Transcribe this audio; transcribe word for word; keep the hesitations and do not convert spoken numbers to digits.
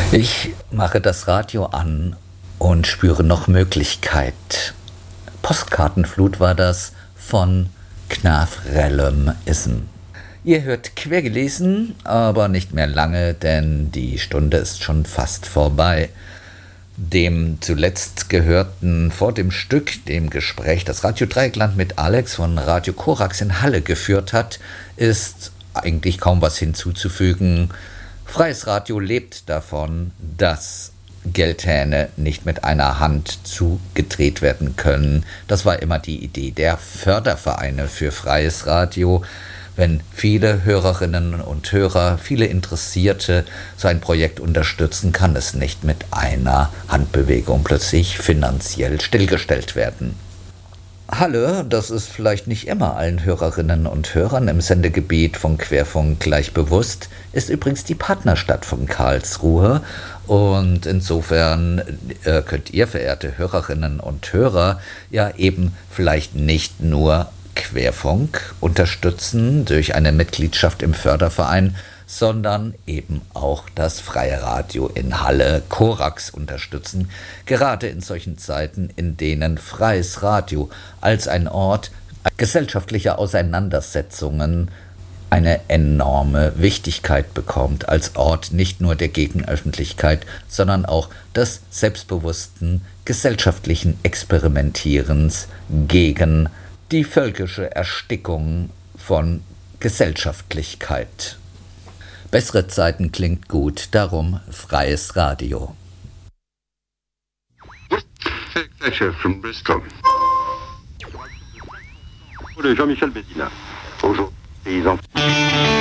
Ich mache das Radio an und spüre noch Möglichkeit. Postkartenflut war das von Knaf Rellem Ism. Ihr hört quergelesen, aber nicht mehr lange, denn die Stunde ist schon fast vorbei. Dem zuletzt gehörten vor dem Stück, dem Gespräch, das Radio Dreieckland mit Alex von Radio Korax in Halle geführt hat, ist eigentlich kaum was hinzuzufügen. Freies Radio lebt davon, dass Geldhähne nicht mit einer Hand zugedreht werden können. Das war immer die Idee der Fördervereine für freies Radio. Wenn viele Hörerinnen und Hörer, viele Interessierte so ein Projekt unterstützen, kann es nicht mit einer Handbewegung plötzlich finanziell stillgestellt werden. Halle, das ist vielleicht nicht immer allen Hörerinnen und Hörern im Sendegebiet von Querfunk gleich bewusst, ist übrigens die Partnerstadt von Karlsruhe. Und insofern äh, könnt ihr, verehrte Hörerinnen und Hörer, ja eben vielleicht nicht nur Querfunk unterstützen durch eine Mitgliedschaft im Förderverein, sondern eben auch das freie Radio in Halle Korax unterstützen, gerade in solchen Zeiten, in denen freies Radio als ein Ort gesellschaftlicher Auseinandersetzungen eine enorme Wichtigkeit bekommt, als Ort nicht nur der Gegenöffentlichkeit, sondern auch des selbstbewussten gesellschaftlichen Experimentierens gegen die völkische Erstickung von Gesellschaftlichkeit. Bessere Zeiten klingt gut, darum freies Radio. Thatcher from Bristol. Oder Jean-Michel Bédina. Bonjour, paysans.